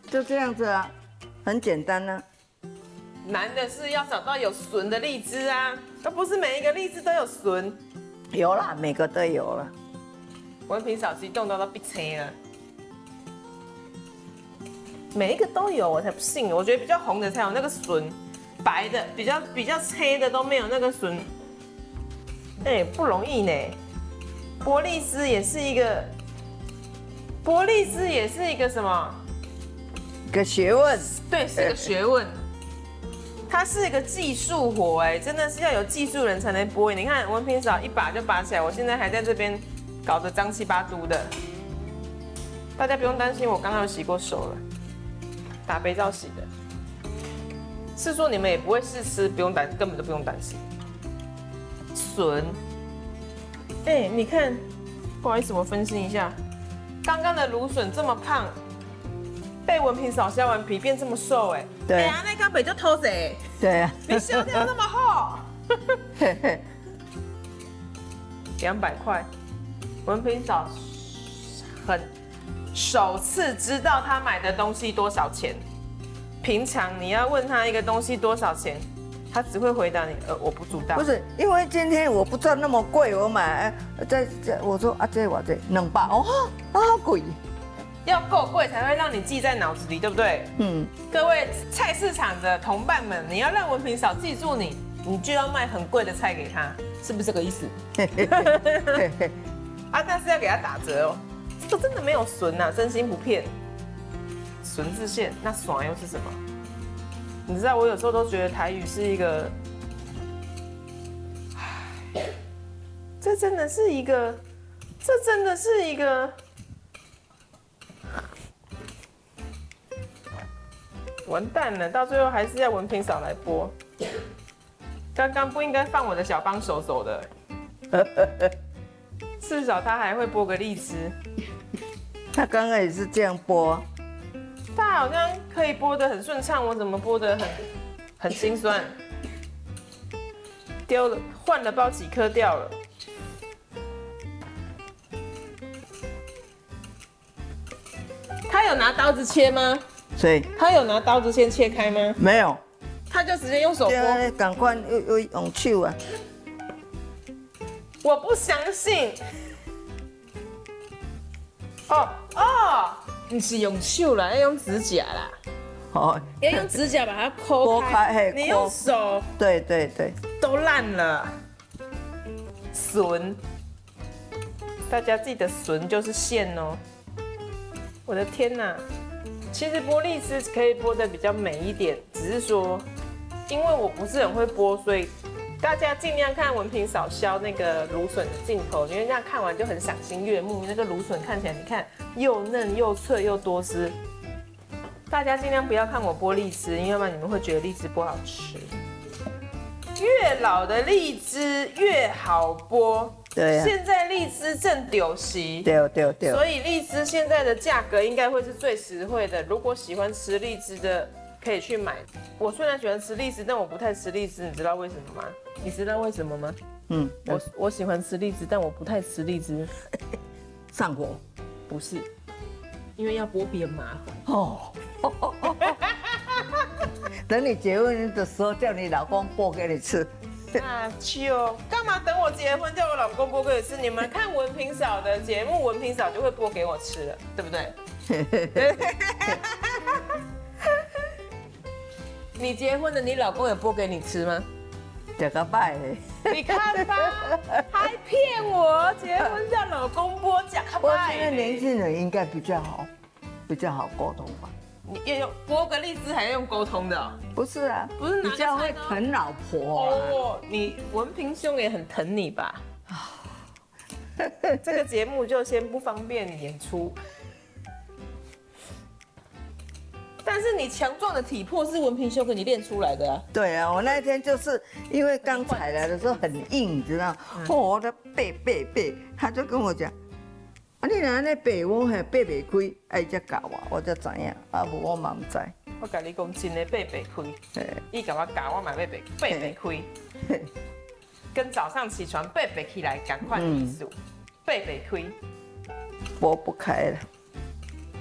就这样子啊，很简单啊。 难的是要找到有笋的荔枝啊，而不是每一个荔枝都有笋。 有啦，每个都有了。 文凭少激动到被切了，每一个都有，我才不信。我觉得比较红的才有那个笋，白的比较切的都没有那个笋。哎，不容易呢。波利斯也是一个什么？ 一个学问。 对，是个学问。它是一个技术活，哎，真的是要有技术人才能剥。你看文凭少一把就拔起来，我现在还在这边搞得脏七八糟的。大家不用担心，我刚刚有洗过手了，打肥皂洗的。是说你们也不会试吃，根本就不用担心。笋，哎，你看，不好意思，我分析一下，刚刚的芦笋这么胖。被文凭少削完皮变这么瘦，哎， 对啊，那根本就偷贼， 对啊， 你削掉那么厚，200块，文凭少首次知道他买的东西多少钱。平常你要问他一个东西多少钱，他只会回答你，我不知道。 不是，因为今天我不知道那么贵，我买，我说啊，这我这200哦，啊好贵。 要够贵才会让你记在脑子里，对不对？ 嗯， 各位菜市场的同伴们，你要让文凭少记住你，你就要卖很贵的菜给他，是不是这个意思？啊，但是要给他打折哦。这个真的没有笋呐，真心不骗。笋字线，那爽又是什么？你知道我有时候都觉得台语是一个，这真的是一个。完蛋了，到最后还是要文凭少来剥。刚刚不应该放我的小帮手走的，至少他还会剥个荔枝。 他刚刚也是这样剥， 他好像可以剥得很顺畅，我怎么剥得很心酸？丢了，换了包几颗掉了。他有拿刀子切吗？ 所以他有拿刀子先切开吗？ 没有， 他就直接用手剥。 赶快又用手啊！ 我不相信。你是用手啦，要用指甲啦。 哦， 要用指甲把它抠开。你用手， 对对对， 都烂了。笋，大家记得笋就是线哦。我的天哪！其实剥荔枝可以剥得比较美一点，只是说，因为我不是很会剥，所以大家尽量看文凭少削那个芦笋的镜头，因为这样看完就很赏心悦目。那个芦笋看起来，你看又嫩又脆又多汁。大家尽量不要看我剥荔枝，因为要不然你们会觉得荔枝不好吃。越老的荔枝越好剥。 对啊， 现在荔枝正丢席， 对， 所以荔枝现在的价格应该会是最实惠的。如果喜欢吃荔枝的，可以去买。我虽然喜欢吃荔枝，但我不太吃荔枝，你知道为什么吗？你知道为什么吗？ 嗯， 我喜欢吃荔枝，但我不太吃荔枝。 上火？ 不是，因为要剥皮很麻烦。 哦。等你结婚的时候，叫你老公剥给你吃。 那就干嘛等我结婚叫我老公剥给我吃？你们看文凭少的节目，文凭少就会剥给我吃了，对不对？你结婚了，你老公有剥给你吃吗？ 这个拜， 你看吧，还骗我，结婚叫老公剥，假拜。 我现在年轻人应该比较好沟通吧。 你要用剥个荔枝还要用沟通的、哦？ 不是啊， 不是比较会疼老婆、啊。 哦，你文凭兄也很疼你吧？这个节目就先不方便演出。但是你强壮的体魄是文凭兄给你练出来的啊。 对啊，我那天就是因为刚采来的时候很硬，你知道？我的背，他就跟我讲。啊！你若安尼背我嘿背袂开，哎，才教我才知影。啊，无我嘛唔知。 我甲你讲，真的背袂开。伊甲我教，我嘛背袂开。跟早上起床背起来，赶快意思，背袂开。 拨不开了。